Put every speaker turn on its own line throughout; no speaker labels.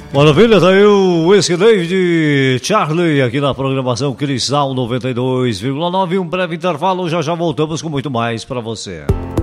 Maravilha, tá aí o Whisky David Charlie aqui na programação Cristal 92,9. Um breve intervalo, já voltamos com muito mais pra você.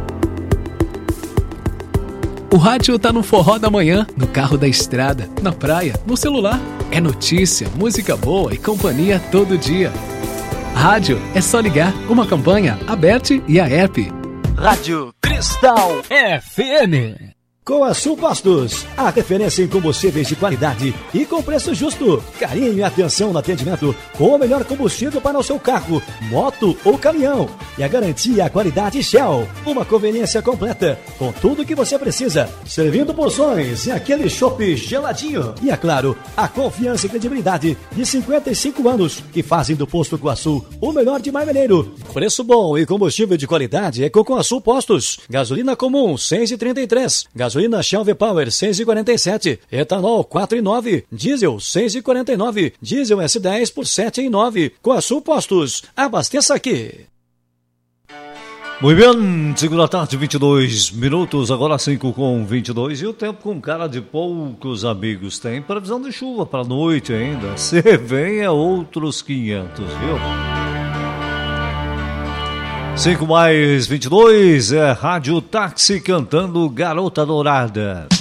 O rádio tá no forró da manhã, no carro da estrada, na praia, no celular. É notícia, música boa e companhia todo dia. Rádio é só ligar, uma campanha aberta e a app.
Rádio Cristal FM.
Coaçu Postos, a referência em combustíveis de qualidade e com preço justo. Carinho e atenção no atendimento com o melhor combustível para o seu carro, moto ou caminhão. E a garantia, a qualidade Shell. Uma conveniência completa com tudo o que você precisa. Servindo porções e aquele chopp geladinho. E é claro, a confiança e credibilidade de 55 anos que fazem do Posto Coaçu o melhor de Marmeleiro. Preço bom e combustível de qualidade é com Coaçu Postos. Gasolina comum, 6,33. Gasolina Shell V-Power 6,47, etanol 4,9, diesel 6,49, diesel S10 por 7,9. Coaçu Postos, abasteça aqui.
Muito bem, 5 da tarde, 22 minutos, agora 5:22 e o tempo com cara de poucos amigos. Tem previsão de chuva para noite ainda, se vem é outros 500, viu? 5 mais 22 é Rádio Táxi cantando Garota Dourada.